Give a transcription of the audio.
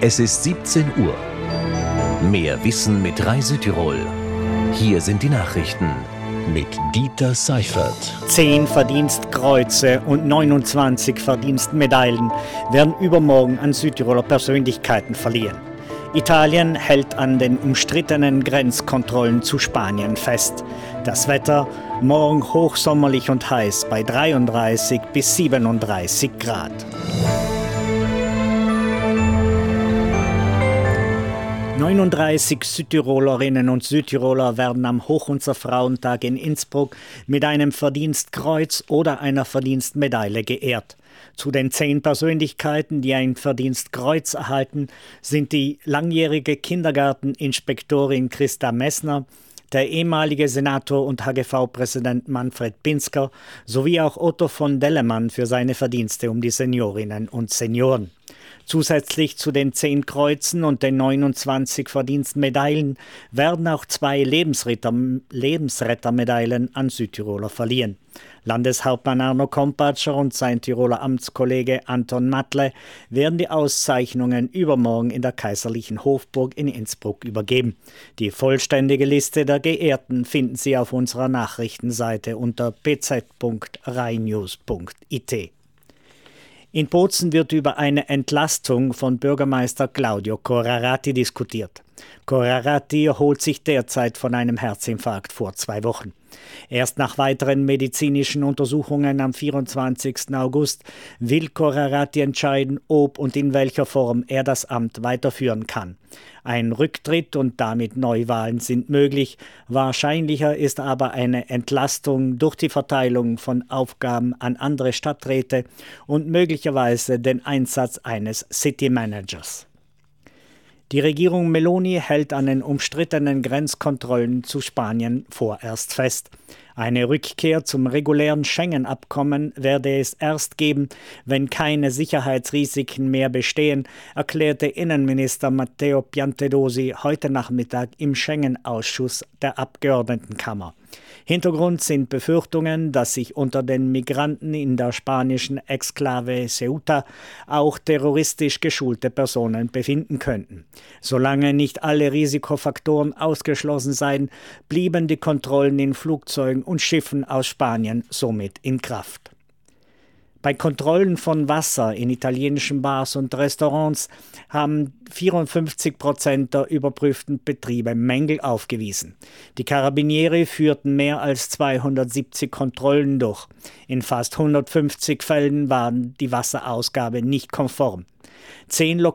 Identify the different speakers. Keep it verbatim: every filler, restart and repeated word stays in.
Speaker 1: Es ist siebzehn Uhr. Mehr Wissen mit Rai Südtirol. Hier sind die Nachrichten mit Dieter Seifert.
Speaker 2: Zehn Verdienstkreuze und neunundzwanzig Verdienstmedaillen werden übermorgen an Südtiroler Persönlichkeiten verliehen. Italien hält an den umstrittenen Grenzkontrollen zu Spanien fest. Das Wetter morgen hochsommerlich und heiß bei dreiunddreißig bis siebenunddreißig Grad. neununddreißig Südtirolerinnen und Südtiroler werden am Hochunser-Frauentag in Innsbruck mit einem Verdienstkreuz oder einer Verdienstmedaille geehrt. Zu den zehn Persönlichkeiten, die ein Verdienstkreuz erhalten, sind die langjährige Kindergarteninspektorin Christa Messner, der ehemalige Senator und H G V-Präsident Manfred Pinsker sowie auch Otto von Dellemann für seine Verdienste um die Seniorinnen und Senioren. Zusätzlich zu den zehn Kreuzen und den neunundzwanzig Verdienstmedaillen werden auch zwei Lebensretter, Lebensrettermedaillen an Südtiroler verliehen. Landeshauptmann Arno Kompatscher und sein Tiroler Amtskollege Anton Matle werden die Auszeichnungen übermorgen in der Kaiserlichen Hofburg in Innsbruck übergeben. Die vollständige Liste der Geehrten finden Sie auf unserer Nachrichtenseite unter p z punkt rainews punkt i t. In Bozen wird über eine Entlastung von Bürgermeister Claudio Corrarati diskutiert. Corrarati erholt sich derzeit von einem Herzinfarkt vor zwei Wochen. Erst nach weiteren medizinischen Untersuchungen am vierundzwanzigsten August will Corrarati entscheiden, ob und in welcher Form er das Amt weiterführen kann. Ein Rücktritt und damit Neuwahlen sind möglich. Wahrscheinlicher ist aber eine Entlastung durch die Verteilung von Aufgaben an andere Stadträte und möglicherweise den Einsatz eines City Managers. Die Regierung Meloni hält an den umstrittenen Grenzkontrollen zu Spanien vorerst fest. Eine Rückkehr zum regulären Schengen-Abkommen werde es erst geben, wenn keine Sicherheitsrisiken mehr bestehen, erklärte Innenminister Matteo Piantedosi heute Nachmittag im Schengen-Ausschuss der Abgeordnetenkammer. Hintergrund sind Befürchtungen, dass sich unter den Migranten in der spanischen Exklave Ceuta auch terroristisch geschulte Personen befinden könnten. Solange nicht alle Risikofaktoren ausgeschlossen seien, blieben die Kontrollen in Flugzeugen und Schiffen aus Spanien somit in Kraft. Bei Kontrollen von Wasser in italienischen Bars und Restaurants haben vierundfünfzig Prozent der überprüften Betriebe Mängel aufgewiesen. Die Carabinieri führten mehr als zweihundertsiebzig Kontrollen durch. In fast hundertfünfzig Fällen war die Wasserausgabe nicht konform. Zehn